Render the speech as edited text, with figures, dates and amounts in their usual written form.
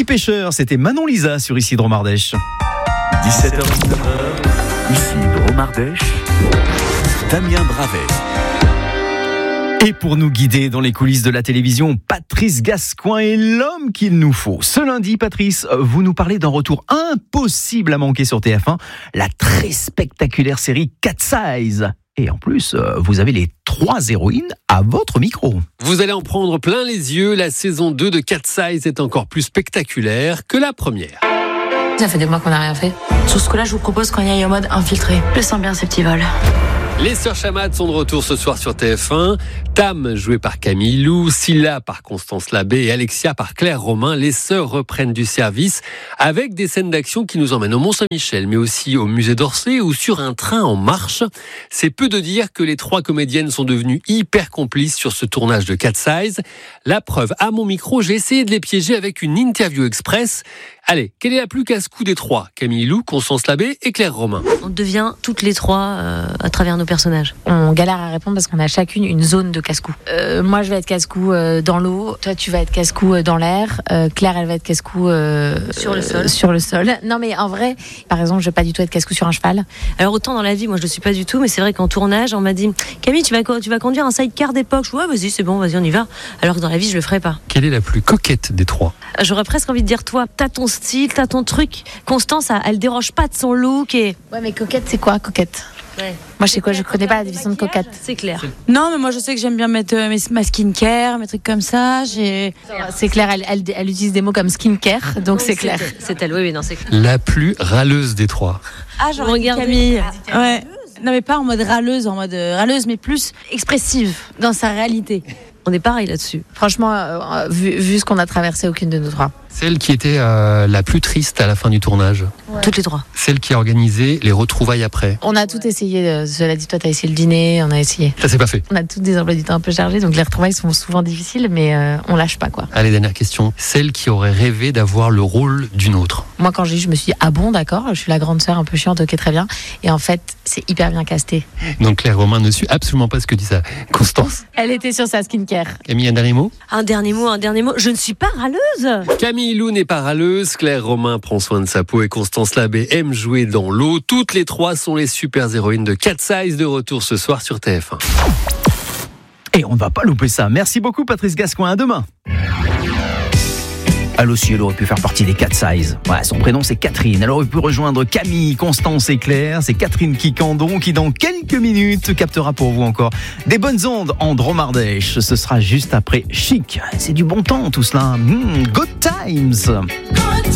Petit pêcheur, c'était Manon Lisa sur Ici Dromardèche. 17h-19h, ici Dromardèche, Damien Bravet. Et pour nous guider dans les coulisses de la télévision, Patrice Gascoin est l'homme qu'il nous faut. Ce lundi, Patrice, vous nous parlez d'un retour impossible à manquer sur TF1, la très spectaculaire série Cat Size. Et en plus, vous avez les 3 héroïnes à votre micro. Vous allez en prendre plein les yeux, la saison 2 de Cat Size est encore plus spectaculaire que la première. Ça fait des mois qu'on n'a rien fait. Sur ce coup-là, je vous propose qu'on y aille en mode infiltré. Je sens bien ces petits vols. Les sœurs Chamat sont de retour ce soir sur TF1. Tam, jouée par Camille Lou, Scylla par Constance Labbé et Alexia par Claire Romain. Les sœurs reprennent du service avec des scènes d'action qui nous emmènent au Mont-Saint-Michel, mais aussi au musée d'Orsay ou sur un train en marche. C'est peu de dire que les 3 comédiennes sont devenues hyper complices sur ce tournage de Cat Size. La preuve, à mon micro, j'ai essayé de les piéger avec une interview express. Allez, quelle est la plus casse-cou des 3 ? Camille Lou, Constance Labbé et Claire Romain. On devient toutes les 3 à travers nos personnages. On galère à répondre parce qu'on a chacune une zone de casse-cou. Moi, je vais être casse-cou dans l'eau. Toi, tu vas être casse-cou dans l'air. Claire, elle va être casse-cou sur le sol. Non, mais en vrai, par exemple, je vais pas du tout être casse-cou sur un cheval. Alors autant dans la vie, moi je le suis pas du tout, mais c'est vrai qu'en tournage, on m'a dit Camille, tu vas conduire un sidecar d'époque. Je dis, ouais, vas-y, c'est bon, vas-y, on y va. Alors que dans la vie, je le ferai pas. Quelle est la plus coquette des 3 ? J'aurais presque envie de dire toi, t'as ton style, t'as ton truc. Constance, elle déroge pas de son look et. Ouais, mais coquette, c'est quoi, coquette ? Ouais. Moi, je sais quoi, je connais pas la définition de coquette. C'est clair. Non, mais moi, je sais que j'aime bien mettre ma skincare, mes trucs comme ça. C'est clair, elle utilise des mots comme skincare, donc c'est clair. C'est elle, oui, non, c'est clair. La plus râleuse des 3. Ah, genre Camille. Ouais. Non, mais pas en mode râleuse, mais plus expressive dans sa réalité. On est pareil là-dessus. Franchement, vu ce qu'on a traversé, aucune de nous 3. Celle qui était la plus triste à la fin du tournage. Ouais. Toutes les 3. Celle qui a organisé les retrouvailles après. On a tout essayé. Cela dit, toi, t'as essayé le dîner, on a essayé. Ça s'est pas fait. On a toutes des emplois du temps un peu chargés, donc les retrouvailles sont souvent difficiles, mais on lâche pas, quoi. Allez, dernière question. Celle qui aurait rêvé d'avoir le rôle d'une autre. Moi, quand j'ai eu, je me suis dit, ah bon, d'accord, je suis la grande sœur un peu chiante, ok, très bien. Et en fait, c'est hyper bien casté. Donc Claire Romain ne suit absolument pas ce que dit ça. Constance. Elle était sur sa skincare. Camille, un dernier mot ? Un dernier mot. Je ne suis pas râleuse. Camille Lou n'est pas râleuse, Claire Romain prend soin de sa peau et Constance Labbé aime jouer dans l'eau. Toutes les 3 sont les super héroïnes de Cat Size, de retour ce soir sur TF1. Et on ne va pas louper ça. Merci beaucoup Patrice Gascoin, à demain. Elle aussi, elle aurait pu faire partie des Cat Size. Ouais, son prénom c'est Catherine. Elle aurait pu rejoindre Camille, Constance et Claire. C'est Catherine Quicandon qui dans quelques minutes captera pour vous encore des bonnes ondes en Dromardèche. Ce sera juste après Chic. C'est du bon temps tout cela. Good times.